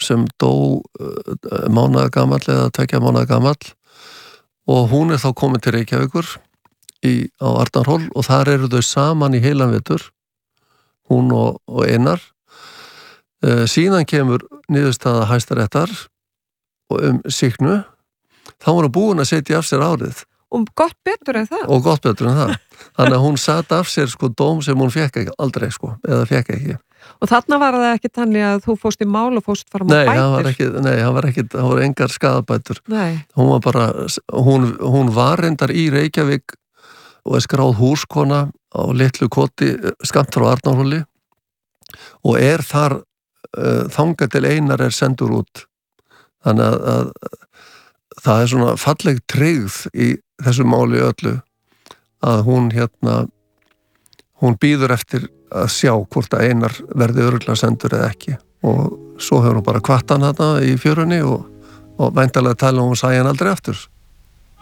sem dó mánaðagamall eða 2 mánaðagamall og hún þá komin til Reykjavíkur á Arnarhól og þar eru þau saman í heilan vetur, hún og Einar. Síðan kemur niðurstaða Hæstaréttar sýknu, þá var hún búin að setja af sér árið. Og gott betur en það. Og gott betur en það. Þannig að hún sat af sér sko dóm sem hún fekk ekki, aldrei sko, eða fekk ekki. Og þarna var það ekki þannig að þú fórst í mál og fórst fara með bætur? Það var engar skaðabætur. Nei. Hún var bara, hún var reyndar í Reykjavík og skráð húskona á litlu koti skammt frá Arnarhóli og þar þangað til Einar sendur út. Þannig að það svona falleg tryggð í þessu máli öllu að hún bíður eftir að sjá hvort að Einar verði örugglega sendur eða ekki og svo hefur hún bara hvatt hann þarna í fjörunni og væntanlega tala hún sæði hann aldrei aftur.